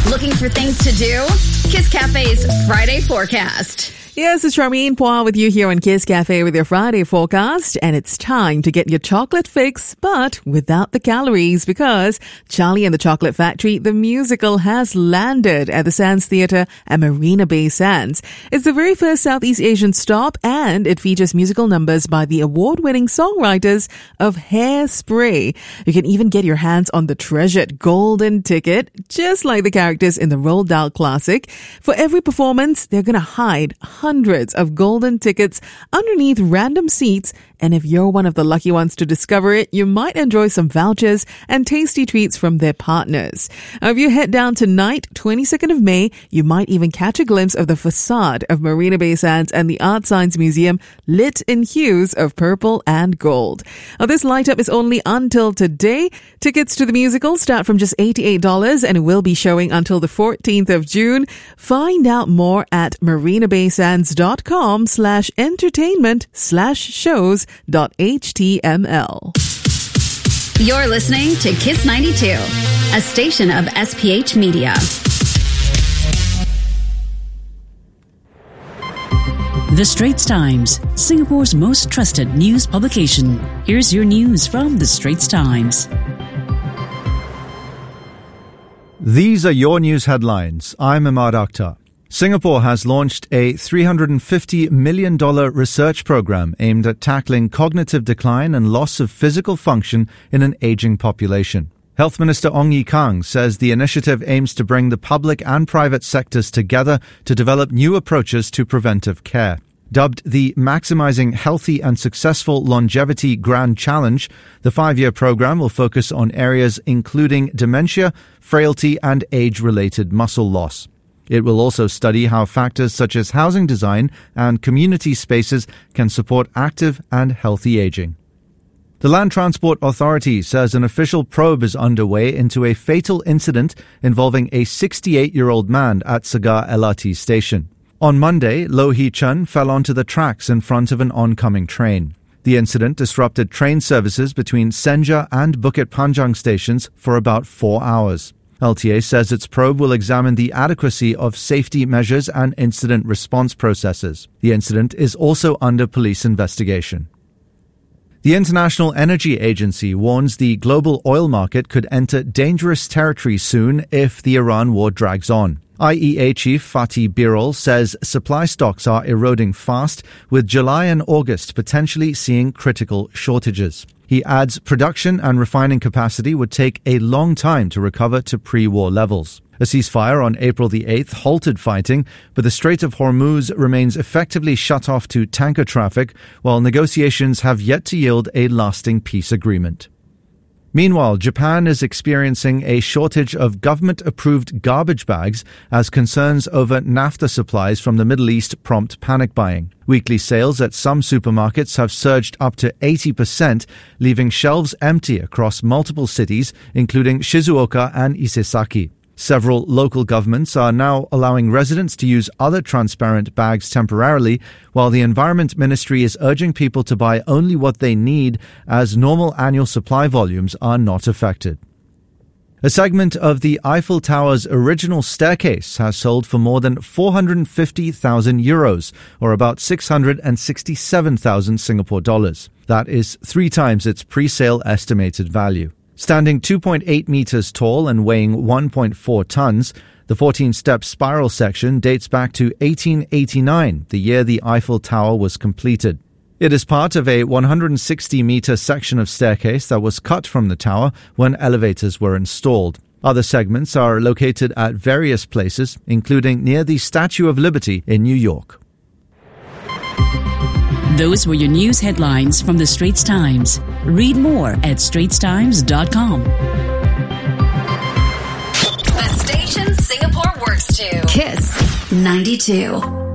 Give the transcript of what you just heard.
Looking for things to do? Kiss Cafe's Friday Forecast. Yes, it's Charmaine Poir with you here on Kiss Cafe with your Friday forecast, and it's time to get your chocolate fix, but without the calories, because Charlie and the Chocolate Factory, the musical, has landed at the Sands Theatre at Marina Bay Sands. It's the very first Southeast Asian stop, and it features musical numbers by the award-winning songwriters of Hairspray. You can even get your hands on the treasured golden ticket, just like the characters in the Roald Dahl classic. For every performance, they're going to hide hundreds of golden tickets underneath random seats, and if you're one of the lucky ones to discover it, you might enjoy some vouchers and tasty treats from their partners. Now, if you head down tonight, 22nd of May, you might even catch a glimpse of the facade of Marina Bay Sands and the Art Science Museum lit in hues of purple and gold. Now, this light up is only until today. Tickets to the musical start from just $88 and it will be showing until the 14th of June. Find out more at marinabaysands.com/entertainment/shows.html. You're listening to Kiss 92, a station of SPH Media. The Straits Times, Singapore's most trusted news publication. Here's your news from The Straits Times. These are your news headlines. I'm Ahmad Akhtar. Singapore has launched a $350 million research program aimed at tackling cognitive decline and loss of physical function in an aging population. Health Minister Ong Ye Kung says the initiative aims to bring the public and private sectors together to develop new approaches to preventive care. Dubbed the Maximizing Healthy and Successful Longevity Grand Challenge, the 5-year program will focus on areas including dementia, frailty, and age-related muscle loss. It will also study how factors such as housing design and community spaces can support active and healthy aging. The Land Transport Authority says an official probe is underway into a fatal incident involving a 68-year-old man at Segar LRT station. On Monday, Loh Hee Chun fell onto the tracks in front of an oncoming train. The incident disrupted train services between Senja and Bukit Panjang stations for about 4 hours. LTA says its probe will examine the adequacy of safety measures and incident response processes. The incident is also under police investigation. The International Energy Agency warns the global oil market could enter dangerous territory soon if the Iran war drags on. IEA Chief Fatih Birol says supply stocks are eroding fast, with July and August potentially seeing critical shortages. He adds production and refining capacity would take a long time to recover to pre-war levels. A ceasefire on April the 8th halted fighting, but the Strait of Hormuz remains effectively shut off to tanker traffic, while negotiations have yet to yield a lasting peace agreement. Meanwhile, Japan is experiencing a shortage of government-approved garbage bags as concerns over naphtha supplies from the Middle East prompt panic buying. Weekly sales at some supermarkets have surged up to 80%, leaving shelves empty across multiple cities, including Shizuoka and Isesaki. Several local governments are now allowing residents to use other transparent bags temporarily, while the Environment Ministry is urging people to buy only what they need, as normal annual supply volumes are not affected. A segment of the Eiffel Tower's original staircase has sold for more than 450,000 euros, or about 667,000 Singapore dollars. That is 3 times its pre-sale estimated value. Standing 2.8 meters tall and weighing 1.4 tons, the 14-step spiral section dates back to 1889, the year the Eiffel Tower was completed. It is part of a 160-meter section of staircase that was cut from the tower when elevators were installed. Other segments are located at various places, including near the Statue of Liberty in New York. Those were your news headlines from The Straits Times. Read more at straitstimes.com. The station Singapore works to. Kiss 92.